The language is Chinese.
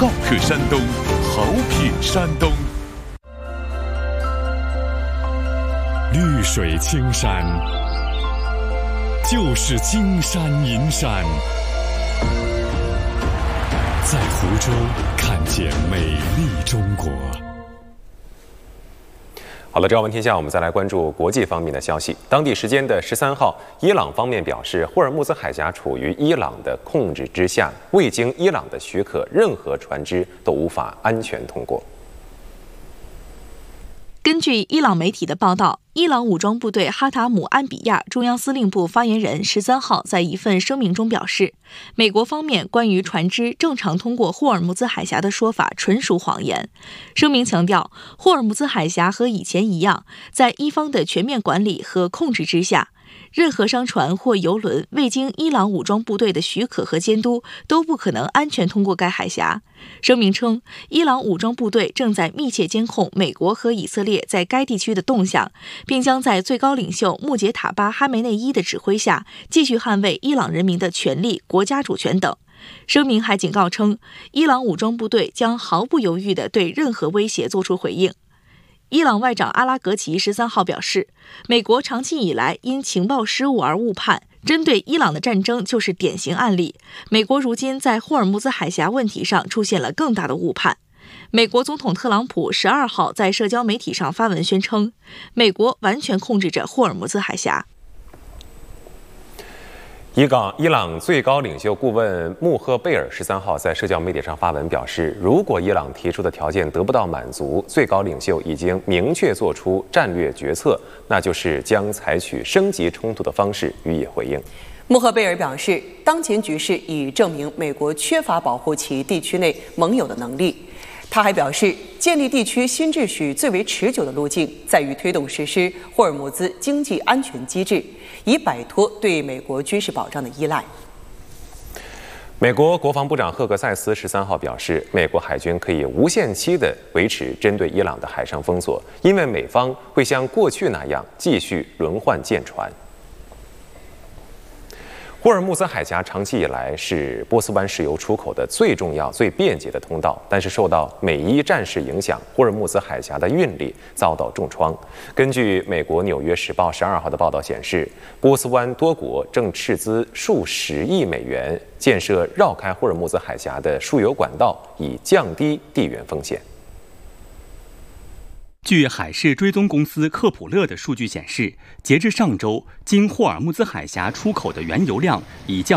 好客山东，好品山东。 绿水青山，就是金山银山。在湖州看见美丽中国。 好了，朝闻天下，我们再来关注国际方面的消息。当地时间的13号，伊朗方面表示，霍尔木兹海峡处于伊朗的控制之下，未经伊朗的许可，任何船只都无法安全通过。 根据伊朗媒体的报道，伊朗武装部队哈塔姆安比亚中央司令部发言人13号在一份声明中表示，美国方面关于船只正常通过霍尔木兹海峡的说法纯属谎言。声明强调，霍尔木兹海峡和以前一样，在伊方的全面管理和控制之下，任何商船或油轮未经伊朗武装部队的许可和监督，都不可能安全通过该海峡。声明称，伊朗武装部队正在密切监控美国和以色列在该地区的动向，并将在最高领袖穆杰塔巴·哈梅内伊的指挥下，继续捍卫伊朗人民的权利、国家主权等。声明还警告称，伊朗武装部队将毫不犹豫地对任何威胁作出回应。伊朗外长阿拉格齐13号表示，美国长期以来因情报失误而误判，针对伊朗的战争就是典型案例。美国如今在霍尔木兹海峡问题上出现了更大的误判。美国总统特朗普12号在社交媒体上发文宣称，美国完全控制着霍尔木兹海峡。 伊朗最高领袖顾问穆赫贝尔13号在社交媒体上发文表示，如果伊朗提出的条件得不到满足，最高领袖已经明确做出战略决策，那就是将采取升级冲突的方式予以回应。 穆赫贝尔表示，当前局势已证明美国缺乏保护其地区内盟友的能力。他还表示，建立地区新秩序最为持久的路径在于推动实施霍尔木兹经济安全机制，以摆脱对美国军事保障的依赖。 美国国防部长赫格塞斯13号表示，美国海军可以无限期地维持针对伊朗的海上封锁，因为美方会像过去那样继续轮换舰船。霍尔木兹海峡长期以来是波斯湾石油出口的最重要、最便捷的通道，但是受到美伊战事影响，霍尔木兹海峡的运力遭到重创。根据美国《纽约时报》12号的报道显示，波斯湾多国正斥资数十亿美元建设绕开霍尔木兹海峡的输油管道，以降低地缘风险。 据海事追踪公司克普勒的数据显示，截至上周，经霍尔木兹海峡出口的原油量已降